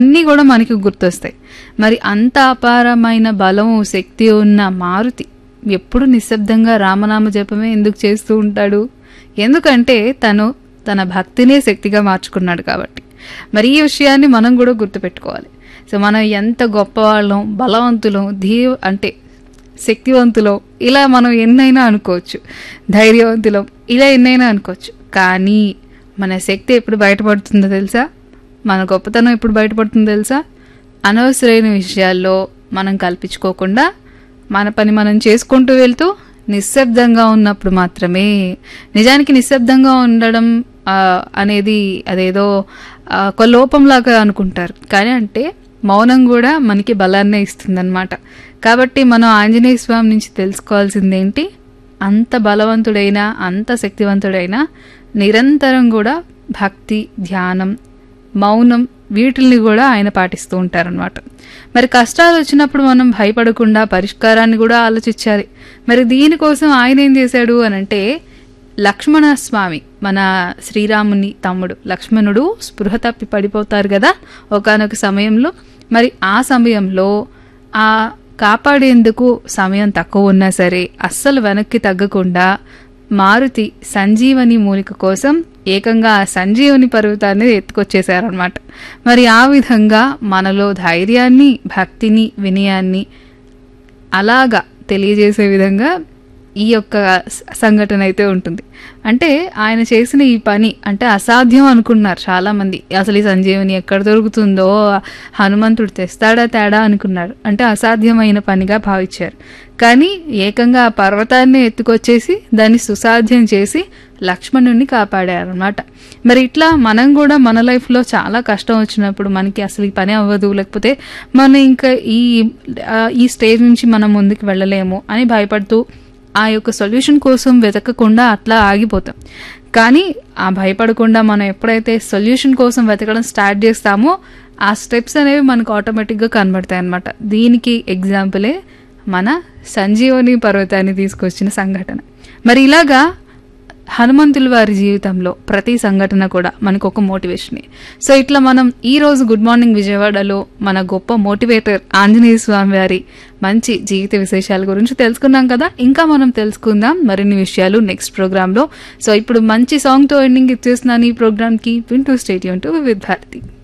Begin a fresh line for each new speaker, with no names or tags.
అన్నీ కూడా మనకి గుర్తొస్తాయి. మరి అంత అపారమైన బలము శక్తి ఉన్న మారుతి ఎప్పుడు నిశ్శబ్దంగా రామనామ జపమే ఎందుకు చేస్తూ ఉంటాడు? ఎందుకంటే తను తన భక్తినే శక్తిగా మార్చుకున్నాడు కాబట్టి. మరి ఈ విషయాన్ని మనం కూడా గుర్తుపెట్టుకోవాలి. సో మనం ఎంత గొప్పవాళ్ళం, బలవంతులం, అంటే శక్తివంతులం, ఇలా మనం ఎన్నైనా అనుకోవచ్చు, ధైర్యవంతులం, ఇలా ఎన్నైనా అనుకోవచ్చు. కానీ మన శక్తి ఎప్పుడు బయటపడుతుందో తెలుసా? మన గొప్పతనం ఎప్పుడు బయటపడుతుందో తెలుసా? అనవసరమైన విషయాల్లో మనం కల్పించుకోకుండా మన పని మనం చేసుకుంటూ వెళ్తూ నిశ్శబ్దంగా ఉన్నప్పుడు మాత్రమే. నిజానికి నిశ్శబ్దంగా ఉండడం అనేది అదేదో ఒక లోపంలాగా అనుకుంటారు, కానీ అంటే మౌనం కూడా మనకి బలాన్నే ఇస్తుందన్నమాట. కాబట్టి మనం ఆంజనేయ స్వామి నుంచి తెలుసుకోవాల్సిందేంటి? అంత బలవంతుడైనా అంత శక్తివంతుడైనా నిరంతరం కూడా భక్తి, ధ్యానం, మౌనం వీటిల్ని కూడా ఆయన పాటిస్తూ ఉంటారనమాట. మరి కష్టాలు వచ్చినప్పుడు మనం భయపడకుండా పరిష్కారాన్ని కూడా ఆలోచించాలి. మరి దీనికోసం ఆయన ఏం చేశాడు అనంటే, లక్ష్మణ స్వామి, మన శ్రీరాముని తమ్ముడు లక్ష్మణుడు స్పృహ తప్పి పడిపోతారు కదా ఒకానొక సమయంలో. మరి ఆ సమయంలో ఆ కాపాడేందుకు సమయం తక్కువ ఉన్నా సరే అస్సలు వెనక్కి తగ్గకుండా మారుతి సంజీవని మూలిక కోసం ఏకంగా ఆ సంజీవని పర్వతాన్ని ఎత్తుకొచ్చేశారనమాట. మరి ఆ విధంగా మనలో ధైర్యాన్ని, భక్తిని, వినయాన్ని అలాగా తెలియజేసే విధంగా ఈ యొక్క సంఘటన అయితే ఉంటుంది. అంటే ఆయన చేసిన ఈ పని అంటే అసాధ్యం అనుకున్నారు చాలా మంది. అసలు ఈ సంజీవని ఎక్కడ దొరుకుతుందో, హనుమంతుడు తెస్తాడా తేడా అనుకున్నారు. అంటే అసాధ్యమైన పనిగా భావించారు. కానీ ఏకంగా ఆ పర్వతాన్ని ఎత్తుకొచ్చేసి దాన్ని సుసాధ్యం చేసి లక్ష్మణుడిని కాపాడారనమాట. మరి ఇట్లా మనం కూడా మన లైఫ్లో చాలా కష్టం వచ్చినప్పుడు, మనకి అసలు ఈ పని అవ్వదు, లేకపోతే మనం ఇంకా ఈ స్టేజ్ నుంచి మనం ముందుకు వెళ్ళలేము అని భయపడుతూ ఆ యొక్క సొల్యూషన్ కోసం వెతకకుండా అట్లా ఆగిపోతాం. కానీ ఆ భయపడకుండా మనం ఎప్పుడైతే సొల్యూషన్ కోసం వెతకడం స్టార్ట్ చేస్తామో ఆ స్టెప్స్ అనేవి మనకు ఆటోమేటిక్గా కనబడతాయి అన్నమాట. దీనికి ఎగ్జాంపులే మన సంజీవని పర్వతాన్ని తీసుకొచ్చిన సంఘటన. మరి ఇలాగా హనుమంతుల వారి జీవితంలో ప్రతి సంఘటన కూడా మనకు ఒక మోటివేషనే. సో ఇట్లా మనం ఈ రోజు గుడ్ మార్నింగ్ విజయవాడలో మన గొప్ప మోటివేటర్ ఆంజనేయ స్వామి వారి మంచి జీవిత విశేషాల గురించి తెలుసుకున్నాం కదా. ఇంకా మనం తెలుసుకుందాం మరిన్ని విషయాలు నెక్స్ట్ ప్రోగ్రామ్ లో. సో ఇప్పుడు మంచి సాంగ్ తో ఎండింగ్ ఇచ్చేస్తున్నాను ఈ ప్రోగ్రామ్ కి. వింటూ స్టే ట్యూన్ టు వివిధ భారతి.